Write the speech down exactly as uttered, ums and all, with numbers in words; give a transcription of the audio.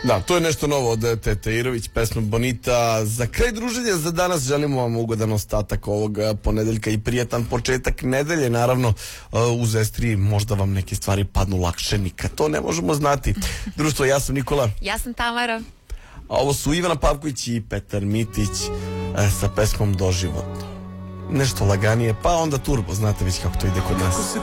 Da, to je nešto novo od Tete Irović, pesma Bonita. Za kraj druženja za danas želimo vam ugodan ostatak ovog ponedeljka i prijatan početak nedelje. Naravno, uz Estri možda vam neke stvari padnu lakše, nikad to ne možemo znati. Društvo, ja sam Nikola. Ja sam Tamara. A ovo su Ivana Pavković i Petar Mitić sa pesmom Doživotno. Nešto laganije, pa onda turbo, znate već kako to ide kod nas.